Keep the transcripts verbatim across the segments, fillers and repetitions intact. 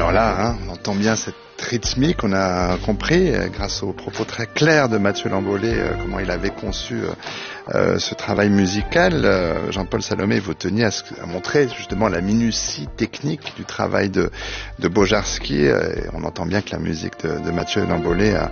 Alors là, hein, on entend bien cette rythmique, on a compris, euh, grâce aux propos très clairs de Mathieu Lambollé, euh, comment il avait conçu euh, euh, ce travail musical. Euh, Jean-Paul Salomé, vous teniez à, à montrer justement la minutie technique du travail de, de Bojarski. Euh, on entend bien que la musique de, de Mathieu Lambollé a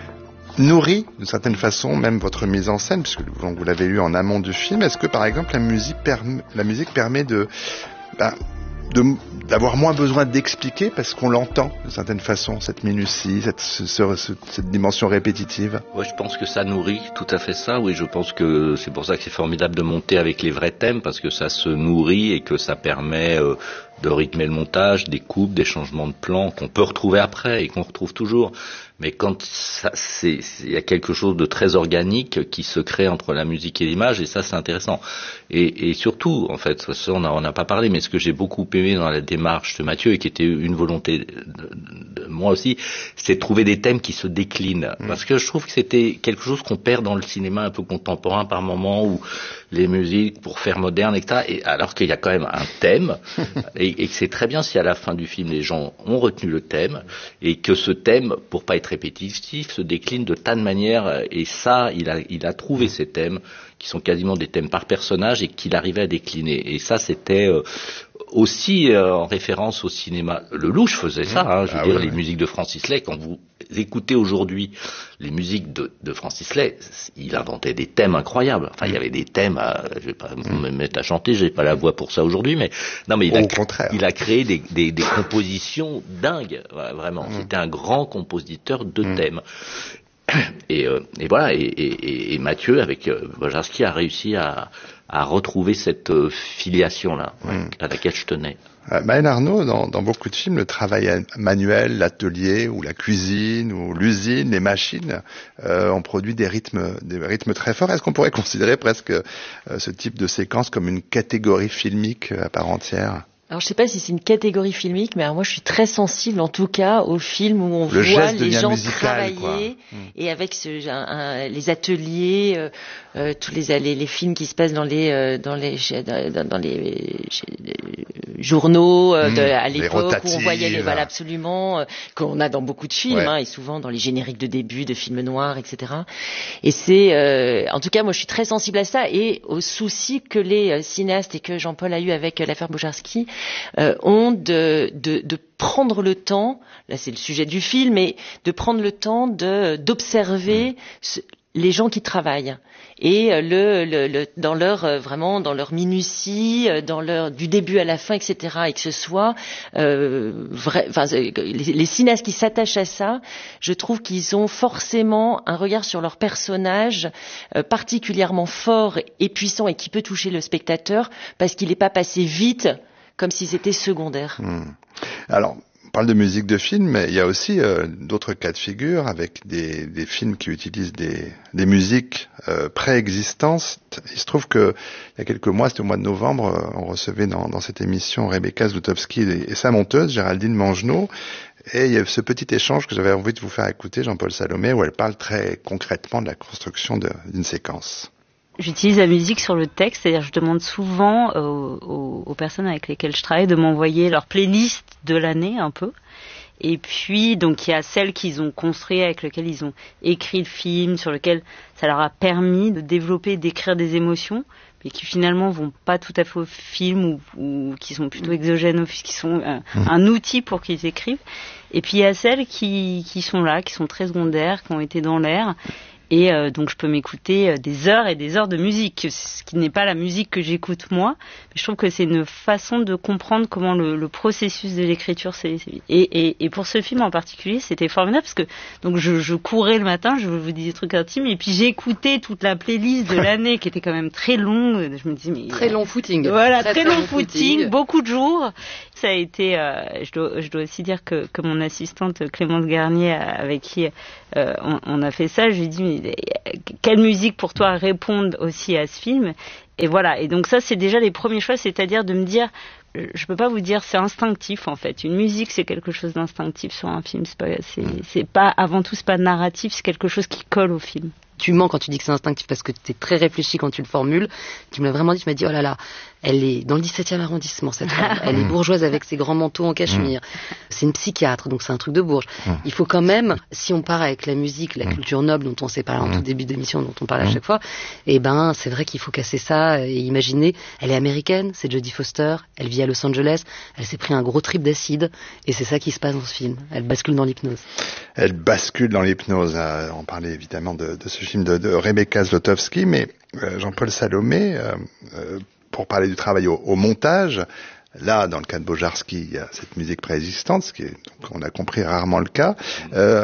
nourri d'une certaine façon même votre mise en scène, puisque vous, vous l'avez eu en amont du film. Est-ce que par exemple la musique, perm- la musique permet de... Ben, De, d'avoir moins besoin d'expliquer parce qu'on l'entend d'une certaine façon, cette minutie, cette, ce, ce, cette dimension répétitive. Ouais, je pense que ça nourrit tout à fait ça. Oui, je pense que c'est pour ça que c'est formidable de monter avec les vrais thèmes, parce que ça se nourrit et que ça permet euh, de rythmer le montage, des coupes, des changements de plan qu'on peut retrouver après et qu'on retrouve toujours. Mais quand ça, c'est, il y a quelque chose de très organique qui se crée entre la musique et l'image, et ça c'est intéressant. Et, et surtout, en fait, ça on n'a on n'a pas parlé, mais ce que j'ai beaucoup aimé dans la démarche de Mathieu et qui était une volonté de, de, de moi aussi, c'est de trouver des thèmes qui se déclinent. Mmh. Parce que je trouve que c'était quelque chose qu'on perd dans le cinéma un peu contemporain par moment, où les musiques pour faire moderne, et cetera. Et alors qu'il y a quand même un thème, et, et que c'est très bien si à la fin du film les gens ont retenu le thème, et que ce thème, pour pas être répétitif, se décline de tas de manières, et ça, il a, il a trouvé ces thèmes, qui sont quasiment des thèmes par personnage, et qu'il arrivait à décliner. Et ça, c'était euh, aussi euh, en référence au cinéma. Lelouch faisait ça, hein, je veux ah dire, oui, les oui. musiques de Francis Lay, quand vous écoutez aujourd'hui les musiques de, de Francis Lay, il inventait des thèmes incroyables. Enfin, il y avait des thèmes, à, je vais pas mm. me mettre à chanter, j'ai pas la voix pour ça aujourd'hui, mais non, mais il, Au a, contraire. il a créé des, des, des compositions dingues, vraiment. Mm. C'était un grand compositeur de mm. thèmes. Et, euh, et voilà, et, et, et Mathieu, avec euh, Bojarski, a réussi à, à retrouver cette euh, filiation-là, ouais, mm. à laquelle je tenais. Euh, Maëlle Arnaud, dans, dans beaucoup de films, le travail manuel, l'atelier, ou la cuisine, ou l'usine, les machines, euh, ont produit des rythmes, des rythmes très forts. Est-ce qu'on pourrait considérer presque euh, ce type de séquence comme une catégorie filmique à part entière ? Alors je sais pas si c'est une catégorie filmique, mais alors moi je suis très sensible en tout cas aux films où on le voit les gens musical, travailler quoi. Et avec ce, un, un, les ateliers, euh, euh, tous les, les les films qui se passent dans les euh, dans les dans, dans les, les journaux euh, de, à l'époque où on voyait les voilà absolument euh, qu'on a dans beaucoup de films, ouais. hein, et souvent dans les génériques de début de films noirs, et cetera. Et c'est euh, en tout cas moi je suis très sensible à ça et au souci que les euh, cinéastes et que Jean-Paul a eu avec euh, l'affaire Bojarski. Euh, ont de, de, de prendre le temps, là c'est le sujet du film, mais de prendre le temps de, d'observer mmh. ce, les gens qui travaillent et le, le, le dans leur vraiment dans leur minutie, dans leur du début à la fin, et cetera. Et que ce soit euh, vrai, enfin les, les cinéastes qui s'attachent à ça, je trouve qu'ils ont forcément un regard sur leur personnage euh, particulièrement fort et puissant et qui peut toucher le spectateur parce qu'il n'est pas passé vite. Comme si c'était secondaire. Mmh. Alors, on parle de musique de film, mais il y a aussi euh, d'autres cas de figure avec des, des films qui utilisent des, des musiques euh, préexistantes. Il se trouve que il y a quelques mois, c'était au mois de novembre, euh, on recevait dans, dans cette émission Rebecca Zlotowski et, et sa monteuse, Géraldine Mangenot. Et il y a ce petit échange que j'avais envie de vous faire écouter, Jean-Paul Salomé, où elle parle très concrètement de la construction de, d'une séquence. J'utilise la musique sur le texte, c'est-à-dire je demande souvent aux, aux, aux personnes avec lesquelles je travaille de m'envoyer leur playlist de l'année un peu. Et puis, donc, il y a celles qu'ils ont construites, avec lesquelles ils ont écrit le film, sur lequel ça leur a permis de développer, d'écrire des émotions, mais qui finalement vont pas tout à fait au film ou, ou qui sont plutôt exogènes, qui sont un, un outil pour qu'ils écrivent. Et puis, il y a celles qui, qui sont là, qui sont très secondaires, qui ont été dans l'air. Et euh, donc je peux m'écouter euh, des heures et des heures de musique, ce qui n'est pas la musique que j'écoute moi, mais je trouve que c'est une façon de comprendre comment le, le processus de l'écriture c'est, c'est et, et, et pour ce film en particulier c'était formidable parce que donc je, je courais le matin, je vous dis des trucs intimes et puis j'écoutais toute la playlist de l'année qui était quand même très longue. Je me disais mais très long footing. Voilà, très, très long, long footing, footing, beaucoup de jours. Ça a été, euh, je dois, je dois aussi dire que, que mon assistante Clémence Garnier avec qui euh, on, on a fait ça, je lui ai dit mais quelle musique pour toi répond aussi à ce film et voilà et donc ça c'est déjà les premiers choix, c'est-à-dire de me dire je peux pas vous dire c'est instinctif en fait, une musique c'est quelque chose d'instinctif sur un film, c'est pas c'est, c'est pas avant tout c'est pas narratif, c'est quelque chose qui colle au film. tu mens quand tu dis que c'est instinctif parce que tu es très réfléchi quand tu le formules. Tu me l'as vraiment dit, tu m'as dit, oh là là, elle est dans le dix-septième arrondissement, cette femme. Elle est bourgeoise avec ses grands manteaux en cachemire. C'est une psychiatre, donc c'est un truc de bourge. Il faut quand même, si on part avec la musique, la culture noble dont on s'est parlé en tout début d'émission, dont on parle à chaque fois, eh ben, c'est vrai qu'il faut casser ça et imaginer, elle est américaine, c'est Jodie Foster, elle vit à Los Angeles, elle s'est pris un gros trip d'acide et c'est ça qui se passe dans ce film. Elle bascule dans l'hypnose. Elle bascule dans l'hypnose. On parlait évidemment de, de ce film de, de Rebecca Zlotowski, mais euh, Jean-Paul Salomé, euh, euh, pour parler du travail au, au montage, là, dans le cas de Bojarski, il y a cette musique préexistante, ce qui est, donc, on a compris, rarement le cas. Euh,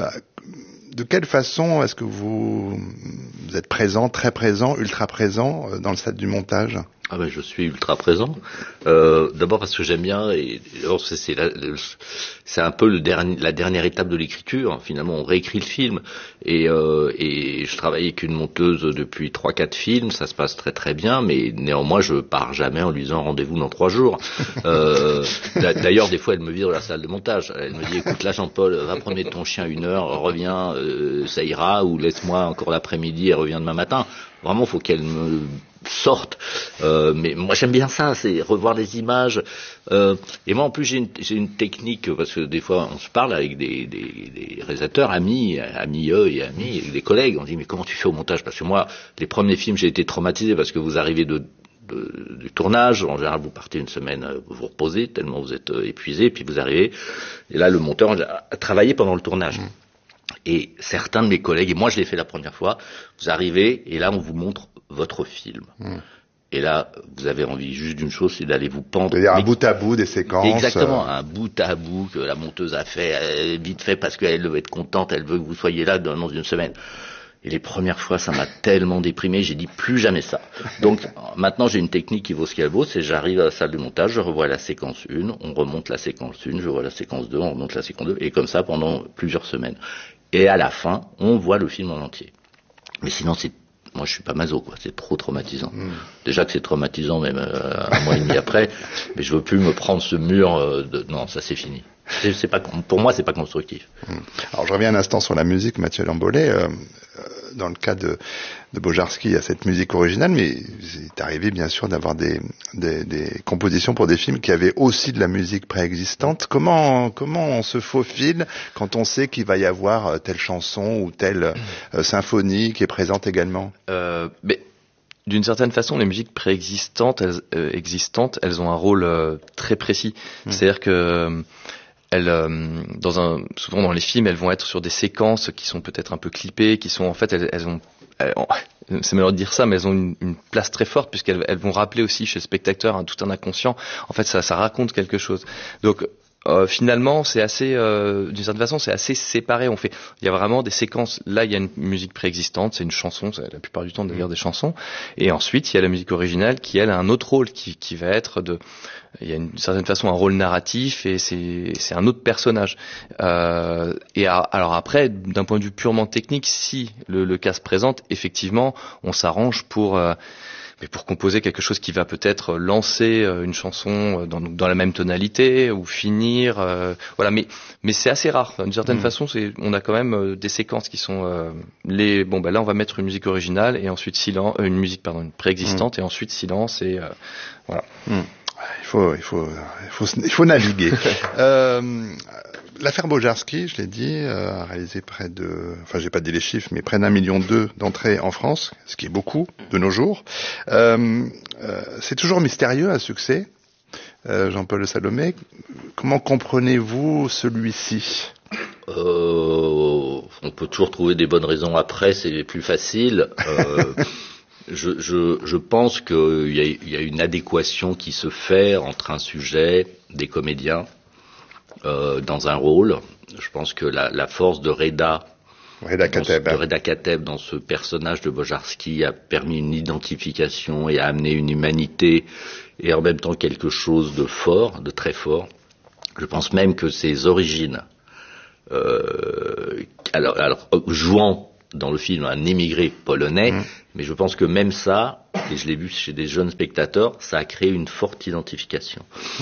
de quelle façon est-ce que vous, vous êtes présent, très présent, ultra présent euh, dans le set du montage ? Ah ben je suis ultra présent. Euh, d'abord parce que j'aime bien et c'est, c'est, la, c'est un peu le dernier, la dernière étape de l'écriture. Finalement, on réécrit le film et, euh, et je travaille avec une monteuse depuis trois quatre films. Ça se passe très très bien, mais néanmoins je pars jamais en lui disant rendez-vous dans trois jours. Euh, d'ailleurs, des fois, elle me vire de la salle de montage. Elle me dit écoute là, Jean-Paul, va promener ton chien une heure, reviens, euh, ça ira, ou laisse-moi encore l'après-midi et reviens demain matin. Vraiment, faut qu'elle me sorte. Euh, mais moi, j'aime bien ça, c'est revoir les images. Euh, et moi, en plus, j'ai une, j'ai une technique, parce que des fois, on se parle avec des, des, des réalisateurs, amis, amis eux et amis, des collègues. On dit, mais comment tu fais au montage ? Parce que moi, les premiers films, j'ai été traumatisé parce que vous arrivez de, de, du tournage. En général, vous partez une semaine, vous vous reposez, tellement vous êtes épuisé, puis vous arrivez. Et là, le monteur a travaillé pendant le tournage. Mmh. Et certains de mes collègues, et moi je l'ai fait la première fois, vous arrivez et là on vous montre votre film. Mmh. Et là, vous avez envie juste d'une chose, c'est d'aller vous pendre. C'est-à-dire un bout à bout des séquences. Exactement, un bout à bout que la monteuse a fait euh, vite fait parce qu'elle veut être contente, elle veut que vous soyez là dans une semaine. Et les premières fois, ça m'a tellement déprimé, j'ai dit plus jamais ça. Donc maintenant, j'ai une technique qui vaut ce qu'elle vaut, c'est j'arrive à la salle de montage, je revois la séquence un, on remonte la séquence un, je vois la séquence deux, on remonte la séquence deux, et comme ça pendant plusieurs semaines. Et à la fin, on voit le film en entier. Mais sinon, c'est, moi, je suis pas maso, quoi. C'est trop traumatisant. Mmh. Déjà que c'est traumatisant, même euh, un mois et demi après. Mais je veux plus me prendre ce mur. Euh, de... Non, ça c'est fini. C'est, c'est pas, pour moi, c'est pas constructif. Mmh. Alors, je reviens un instant sur la musique, Mathieu Lambolet. Euh, dans le cas de, de Bojarski, il y a cette musique originale, mais c'est arrivé, bien sûr, d'avoir des, des, des compositions pour des films qui avaient aussi de la musique préexistante. Comment, comment on se faufile quand on sait qu'il va y avoir telle chanson ou telle euh, symphonie qui est présente également ? euh, mais... D'une certaine façon, les musiques préexistantes, elles, euh, existantes, elles ont un rôle euh, très précis. Mmh. C'est-à-dire que euh, elles, euh, dans un, souvent dans les films, elles vont être sur des séquences qui sont peut-être un peu clippées, qui sont en fait, elles, elles ont, elles, c'est malheureux de dire ça, mais elles ont une, une place très forte puisqu'elles elles vont rappeler aussi chez le spectateur hein, tout un inconscient. En fait, ça, ça raconte quelque chose. Donc Euh, finalement, c'est assez, euh, d'une certaine façon, c'est assez séparé. On fait, il y a vraiment des séquences. Là, il y a une musique préexistante, c'est une chanson, c'est la plupart du temps d'ailleurs des chansons. Et ensuite, il y a la musique originale qui, elle, a un autre rôle, qui, qui va être de, il y a une certaine façon un rôle narratif et c'est, c'est un autre personnage. Euh, et à, alors après, d'un point de vue purement technique, si le, le cas se présente, effectivement, on s'arrange pour euh, mais pour composer quelque chose qui va peut-être lancer une chanson dans, dans la même tonalité ou finir, euh, voilà. Mais mais c'est assez rare. D'une certaine mmh. façon, c'est, on a quand même des séquences qui sont euh, les. Bon, bah là, on va mettre une musique originale et ensuite silence, euh, une musique pardon, une préexistante mmh. et ensuite silence et euh, voilà. Mmh. Il faut il faut il faut il faut naviguer. euh, L'affaire Bojarski, je l'ai dit, euh, a réalisé près de, enfin j'ai pas dit les chiffres, mais près d'un million deux d'entrées en France, ce qui est beaucoup de nos jours. Euh, euh, c'est toujours mystérieux un succès. Euh, Jean-Paul Salomé, comment comprenez-vous celui-ci ? euh, On peut toujours trouver des bonnes raisons après, c'est plus facile. Euh, je, je, je pense qu'il y a, il y a une adéquation qui se fait entre un sujet, des comédiens. Euh, dans un rôle, je pense que la, la force de Reda, Reda Kateb, dans, de Reda Kateb dans ce personnage de Bojarski a permis une identification et a amené une humanité et en même temps quelque chose de fort, de très fort. Je pense même que ses origines, euh, alors, alors jouant dans le film un émigré polonais, mmh. mais je pense que même ça, et je l'ai vu chez des jeunes spectateurs, ça a créé une forte identification. Mmh.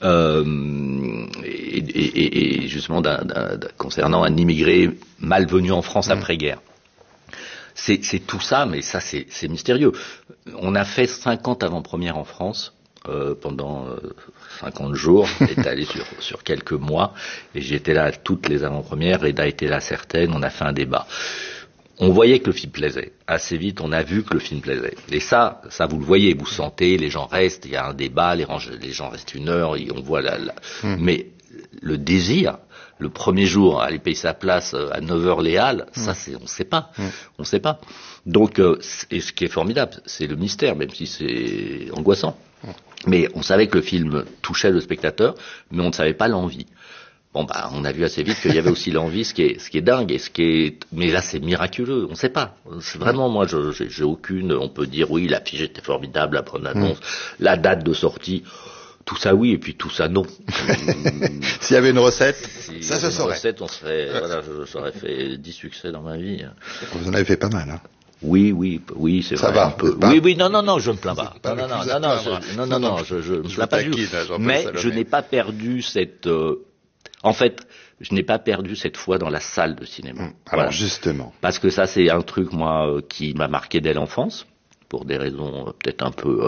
Euh, et, et, et justement d'un, d'un, d'un, concernant un immigré malvenu en France mmh. après-guerre. c'est, c'est tout ça, mais ça c'est, c'est mystérieux. On a fait cinquante avant-premières en France. Euh, pendant euh, cinquante jours, étalé sur, sur quelques mois, et j'étais là à toutes les avant-premières, Reda était là certaines, on a fait un débat. On voyait que le film plaisait. Assez vite, on a vu que le film plaisait. Et ça, ça vous le voyez, vous sentez, les gens restent, il y a un débat, les, range, les gens restent une heure, on voit la... la... Mmh. Mais le désir, le premier jour, aller payer sa place à neuf heures les Halles, mmh. ça, c'est, on ne sait pas. Mmh. On ne sait pas. Donc, euh, et ce qui est formidable, c'est le mystère, même si c'est angoissant. Mmh. Mais on savait que le film touchait le spectateur, mais on ne savait pas l'envie. Bon, bah, on a vu assez vite qu'il y avait aussi l'envie, ce qui est, ce qui est dingue, et ce qui est, mais là, c'est miraculeux, on ne sait pas. C'est vraiment, moi, je, j'ai, j'ai aucune, on peut dire, oui, l'affiche était formidable, la bonne annonce, mmh. la date de sortie, tout ça oui, et puis tout ça non. S'il y avait une recette, si ça se saurait. S'il y avait une recette, on serait, voilà, j'aurais fait dix succès dans ma vie. Vous en avez fait pas mal, hein. Oui, oui, oui, c'est ça vrai. Va, un peu. pas, oui, oui, non, non, non, je me plains pas. pas non, non, non, non, non, je, non, non, non, je, je, je me plains pas du tout. Là, mais Salomé. Je n'ai pas perdu cette, euh, en fait, je n'ai pas perdu cette foi dans la salle de cinéma. Hum, alors voilà. Justement. Parce que ça, c'est un truc, moi, euh, qui m'a marqué dès l'enfance, pour des raisons euh, peut-être un peu, euh,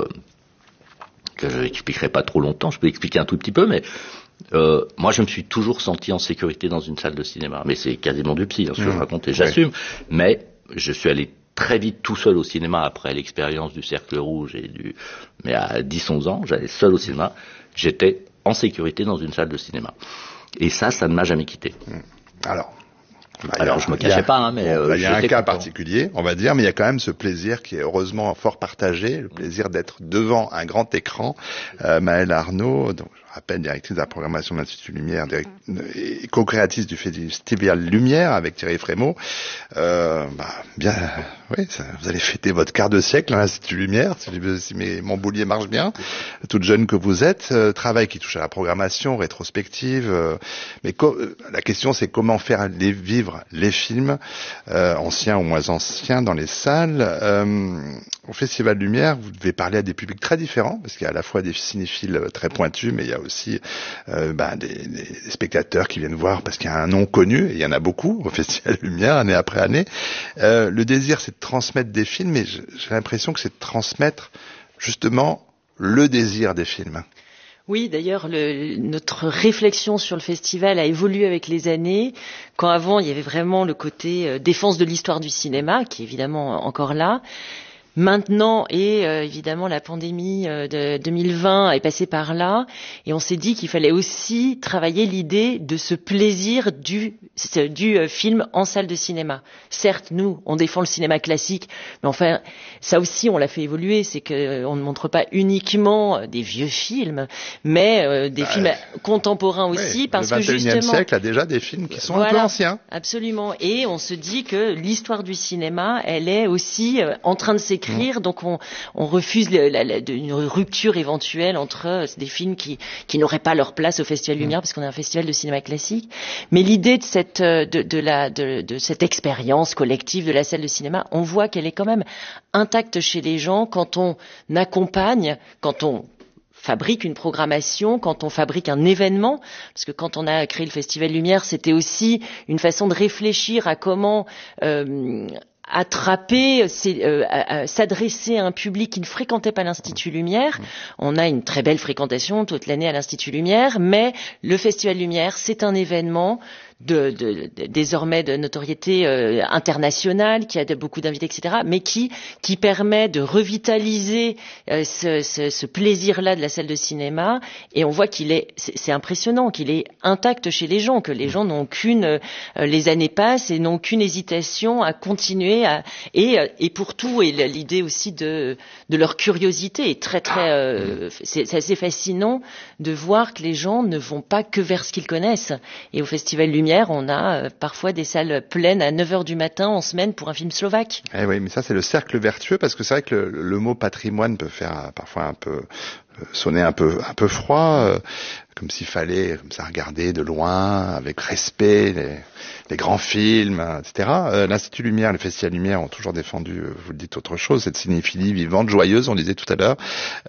que je n'expliquerai pas trop longtemps, je peux expliquer un tout petit peu, mais euh, moi, je me suis toujours senti en sécurité dans une salle de cinéma. Mais c'est quasiment du psy, hein, ce que mmh. je raconte, et j'assume. Ouais. Mais je suis allé très vite tout seul au cinéma après l'expérience du Cercle Rouge et du, mais à dix onze ans, j'allais seul au cinéma. J'étais en sécurité dans une salle de cinéma. Et ça, ça ne m'a jamais quitté. Alors, bah, alors a, je me cachais a, pas, hein, mais bon, euh, bah, il y a un cas content. particulier, on va dire, mais il y a quand même ce plaisir qui est heureusement fort partagé, le plaisir d'être devant un grand écran. Euh, Maëlle Arnaud, donc je rappelle, directrice de la programmation de l'Institut Lumière direct, et co-créatrice du Festival Lumière avec Thierry Frémaux. Euh, bah, bien, oui, ça, vous allez fêter votre quart de siècle à l'Institut Lumière, si, si mes, mon boulier marche bien, toute jeune que vous êtes. Euh, travail qui touche à la programmation, rétrospective. Euh, mais co- la question, c'est comment faire les, vivre les films, euh, anciens ou moins anciens, dans les salles. Euh, au Festival Lumière, vous devez parler à des publics très différents, parce qu'il y a à la fois des cinéphiles très pointus, mais il y a aussi euh, bah, des, des spectateurs qui viennent voir parce qu'il y a un nom connu, et il y en a beaucoup au Festival Lumière, année après année. Euh, le désir, c'est de transmettre des films, mais j'ai l'impression que c'est de transmettre justement le désir des films. Oui, d'ailleurs, le, notre réflexion sur le festival a évolué avec les années. Quand avant, il y avait vraiment le côté euh, défense de l'histoire du cinéma, qui est évidemment encore là. Maintenant, et euh, évidemment la pandémie euh, de deux mille vingt est passée par là, et on s'est dit qu'il fallait aussi travailler l'idée de ce plaisir du, du euh, film en salle de cinéma. Certes, nous, on défend le cinéma classique, mais enfin, ça aussi, on l'a fait évoluer, c'est qu'on euh, ne montre pas uniquement des vieux films, mais euh, des bah, films contemporains aussi, oui, parce que justement... Le vingt et unième siècle a déjà des films qui sont voilà, un peu anciens. Absolument, et on se dit que l'histoire du cinéma, elle est aussi euh, en train de s'écrire. Donc on, on refuse le, la, la, une rupture éventuelle entre des films qui, qui n'auraient pas leur place au Festival Lumière, parce qu'on a un festival de cinéma classique. Mais l'idée de cette, de, de la, de, de cette expérience collective de la salle de cinéma, on voit qu'elle est quand même intacte chez les gens quand on accompagne, quand on fabrique une programmation, quand on fabrique un événement, parce que quand on a créé le Festival Lumière, c'était aussi une façon de réfléchir à comment euh, attraper, c'est, euh, à, à, s'adresser à un public qui ne fréquentait pas l'Institut Lumière. On a une très belle fréquentation toute l'année à l'Institut Lumière, mais le Festival Lumière, c'est un événement de, de, de désormais de notoriété euh, internationale, qui a de, beaucoup d'invités, et cetera, mais qui qui permet de revitaliser euh, ce, ce, ce plaisir-là de la salle de cinéma. Et on voit qu'il est, c'est, c'est impressionnant, qu'il est intact chez les gens, que les gens n'ont qu'une, euh, les années passent et n'ont qu'une hésitation à continuer, à, et et pour tout, et l'idée aussi de de leur curiosité est très très, euh, c'est, c'est assez fascinant de voir que les gens ne vont pas que vers ce qu'ils connaissent. Et au Festival Lumière, on a euh, parfois des salles pleines à neuf heures du matin en semaine pour un film slovaque. Eh oui, mais ça c'est le cercle vertueux, parce que c'est vrai que le, le mot patrimoine peut faire euh, parfois un peu euh, sonner un peu un peu froid, euh, comme s'il fallait comme ça regarder de loin avec respect les, les grands films, et cetera. Euh, L'Institut Lumière, le Festival Lumière ont toujours défendu, euh, vous le dites, autre chose, cette cinéphilie vivante, joyeuse, on disait tout à l'heure.